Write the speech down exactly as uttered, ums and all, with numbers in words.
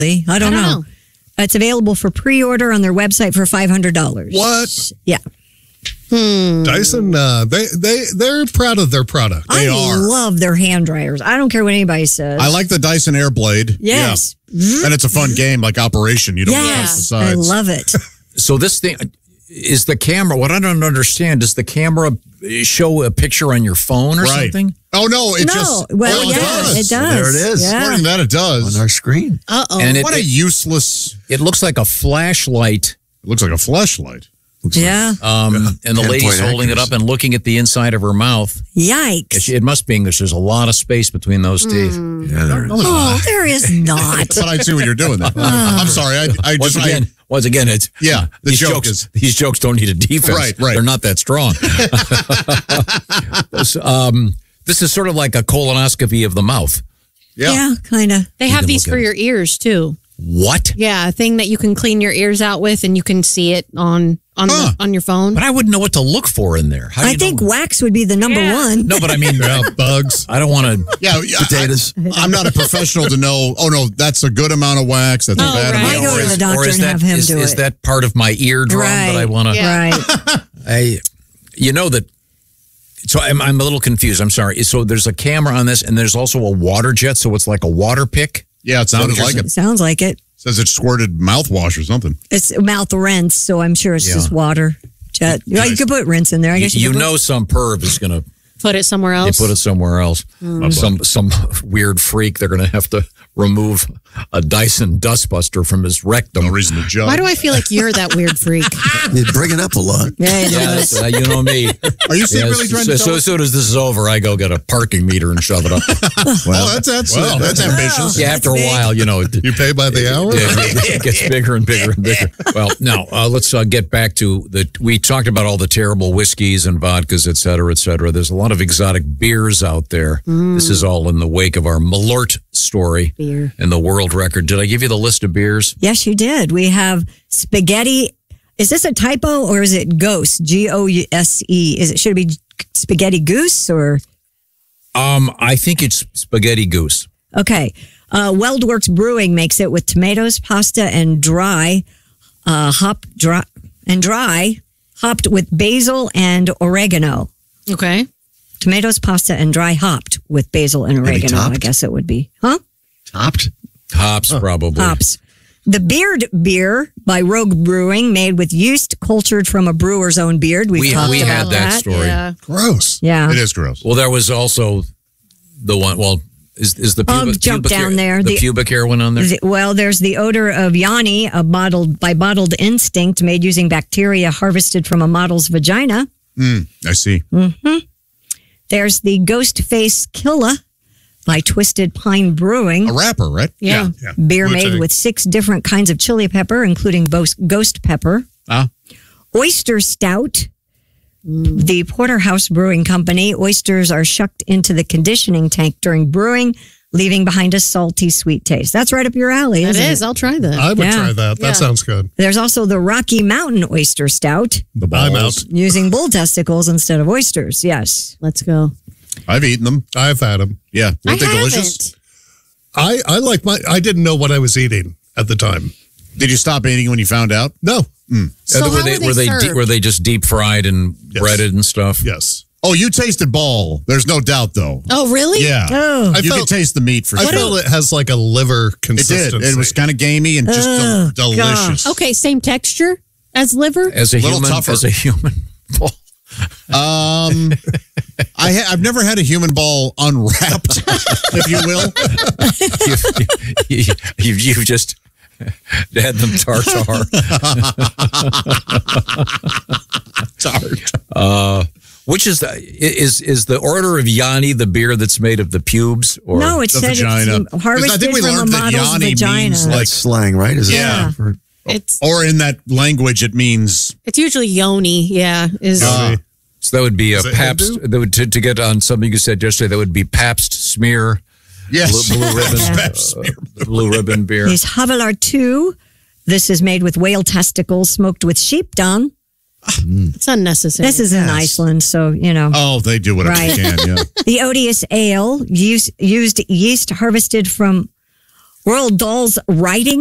I don't, I don't know. know. It's available for pre-order on their website for five hundred dollars. What? Yeah. Hmm. Dyson, uh, they, they, they're proud of their product. I They are. love their hand dryers. I don't care what anybody says. I like the Dyson Airblade. Yes. Yeah. And it's a fun game, like Operation. You don't Yes. press the I sides. love it. So this thing is the camera. What I don't understand, does the camera show a picture on your phone or Right. something? Oh, no. It no. just. Well, oh, yeah, does. it does. There it is. Yeah. More than that, it does. On our screen. Uh-oh. And it, What a it, useless. it looks like a flashlight. It looks like a flashlight. Yeah. Um, and the lady's Pinpoint holding it up and looking at the inside of her mouth. Yikes. It, it must be English. There's a lot of space between those teeth. Yeah, there it is. Oh, there is not. But I see what you're doing there. I'm sorry. I, I Once just. again, once again, it's Yeah, the these joke jokes. is- These jokes don't need a defense. Right, right. They're not that strong. this, um, this is sort of like a colonoscopy of the mouth. Yeah. Yeah, kind of. They have can these look for at your ears, too. What? Yeah, a thing that you can clean your ears out with, and you can see it on on Huh. the, on your phone. But I wouldn't know what to look for in there. How do I you think know? wax would be the number Yeah. one. No, but I mean, Yeah, bugs. I don't want to. Yeah, yeah, Potatoes. I, I'm not a professional to know. Oh no, that's a good amount of wax. That's a Oh, bad right. amount. I go of to wax. the doctor or is and that have him is, do is it. that part of my eardrum that I Right. want to? Yeah. Right. I, you know that. So I'm I'm a little confused. I'm sorry. So there's a camera on this, and there's also a water jet. So it's like a water pick. Yeah, it sounded like it. Sounds like it. Says it squirted mouthwash or something. It's mouth rinse, so I'm sure it's Yeah. just water. Jet. Yeah, you could put rinse in there. I You, guess you, you could put- know, some perv is going to Put it somewhere they else. put it somewhere else. Some some weird freak. They're going to have to remove a Dyson dustbuster from his rectum. No reason to judge. Why do I feel like you're that weird freak? You bring it up a lot. Yeah, it Yeah, does. that's, uh, you know me. Are you secretly Yes, trying so, to so tell as soon as this is over, I go get a parking meter and shove it up. Well, that's that's Well, that's ambitious. Yeah, after a big. while, you know, it, You pay by the hour? it, it gets bigger and bigger and bigger. Well, now uh, let's uh, get back to the. We talked about all the terrible whiskeys and vodkas, et cetera, et cetera. There's a lot of exotic beers out there. This is all in the wake of our Malort story Beer. and the world record. Did I give you the list of beers? Yes, you did. We have spaghetti. Is this a typo or is it ghost? G O U S E. Is it should it be spaghetti goose or Um, I think it's Spaghetti Goose. okay? Uh, Weldworks Brewing makes it with tomatoes, pasta, and dry uh, hop dry and dry hopped with basil and oregano. Okay. Tomatoes, pasta, and dry hopped with basil and Maybe oregano. I topped? guess it would be, huh? Topped? Hops, probably. Hops. The Beard Beer by Rogue Brewing, made with yeast cultured from a brewer's own beard. We've We- talked we about had that story. Yeah. Gross. Yeah. It is gross. Well, there was also the one. Well, is is the Oh, pubic, jump pubic down hair, there. The, The- pubic hair one on there. The- Well, there's the odor of Yanni, a bottled by Bottled Instinct, made using bacteria harvested from a model's vagina. Mm, I see. There's the Ghost Face Killa by Twisted Pine Brewing. A rapper, right? Yeah. Yeah. Beer Wu-Tang. made with six different kinds of chili pepper, including bos- ghost pepper. Ah. Oyster Stout. The Porterhouse Brewing Company. Oysters are shucked into the conditioning tank during brewing, leaving behind a salty, sweet taste. That's right up your alley, That isn't is. it? I'll try that. I would Yeah. try that. That Yeah. sounds good. There's also the Rocky Mountain Oyster Stout, The I'm balls. out. using bull testicles instead of oysters. Yes. Let's go. I've eaten them. I've had them. Yeah. I Weren't they haven't. delicious? I, I like my, I didn't know what I was eating at the time. Did you stop eating when you found out? No. So were how they, were they were they served? de- were they just deep fried and Yes. breaded and stuff? Yes. Oh, you tasted ball. There's no doubt, though. Oh, really? Yeah. Oh. I you felt- can taste the meat for I sure. felt it has like a liver It consistency. did. It was kind of gamey and just del- Oh, delicious. Okay, same texture as liver? As a Little human, tougher. as a human. ball. Um, I ha- I've never had a human ball unwrapped, if you will. you, you, you, you've just had them tartar. Tart. Uh, which is the, is is the Order of Yanni the beer that's made of the pubes? Or No, it the said vagina. it's 'Cause harvested I think we from a learned that model's Yanni vagina. means like, That's slang, right? Is it? Yeah. For- It's or in that language, it means it's usually yoni, yeah. Is uh, so that would be a Is it Pabst. Hindu? That would to, to get on something you said yesterday. That would be Pabst Smear yes, blue, blue ribbon Pabst uh, Smear. blue ribbon beer. These Havelar two. This is made with whale testicles smoked with sheep dung. it's unnecessary. This is in Iceland, so, you know. Oh, they do whatever Right. they can. Yeah. The Odious Ale use, used yeast harvested from Roald Dahl's writing